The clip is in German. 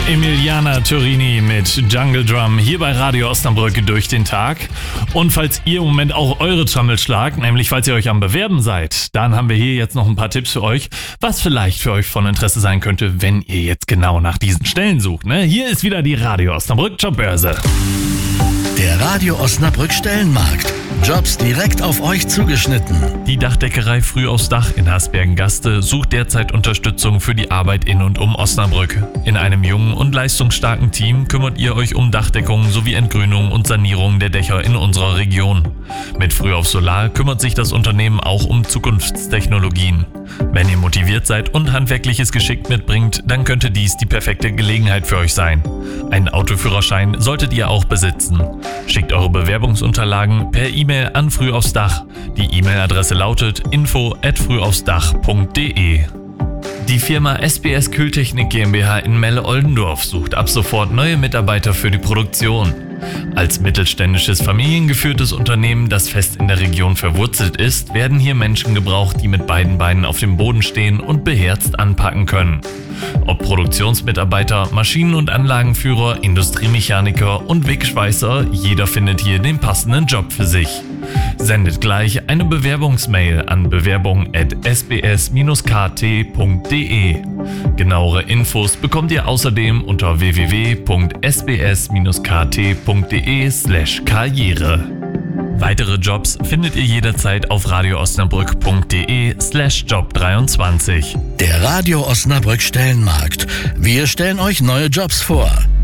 Emiliana Turini mit Jungle Drum hier bei Radio Osnabrück durch den Tag. Und falls ihr im Moment auch eure Trommel schlagt, nämlich falls ihr euch am Bewerben seid, dann haben wir hier jetzt noch ein paar Tipps für euch, was vielleicht für euch von Interesse sein könnte, wenn ihr jetzt genau nach diesen Stellen sucht. Hier ist wieder die Radio Osnabrück Jobbörse. Der Radio Osnabrück Stellenmarkt. Jobs direkt auf euch zugeschnitten. Die Dachdeckerei Früh aufs Dach in Hasbergen-Gaste sucht derzeit Unterstützung für die Arbeit in und um Osnabrück. In einem jungen und leistungsstarken Team kümmert ihr euch um Dachdeckung sowie Entgrünung und Sanierung der Dächer in unserer Region. Mit Früh auf Solar kümmert sich das Unternehmen auch um Zukunftstechnologien. Wenn ihr motiviert seid und handwerkliches Geschick mitbringt, dann könnte dies die perfekte Gelegenheit für euch sein. Einen Autoführerschein solltet ihr auch besitzen. Schickt eure Bewerbungsunterlagen per E-Mail an Früh aufs Dach. Die E-Mail-Adresse lautet info@frühaufsdach.de. Die Firma SBS Kühltechnik GmbH in Melle-Oldendorf sucht ab sofort neue Mitarbeiter für die Produktion. Als mittelständisches, familiengeführtes Unternehmen, das fest in der Region verwurzelt ist, werden hier Menschen gebraucht, die mit beiden Beinen auf dem Boden stehen und beherzt anpacken können. Ob Produktionsmitarbeiter, Maschinen- und Anlagenführer, Industriemechaniker und Wegschweißer, jeder findet hier den passenden Job für sich. Sendet gleich eine Bewerbungsmail an bewerbung@sbs-kt.de. Genauere Infos bekommt ihr außerdem unter www.sbs-kt.de/karriere. Weitere Jobs findet ihr jederzeit auf radioosnabrück.de/job23. Der Radio Osnabrück Stellenmarkt. Wir stellen euch neue Jobs vor.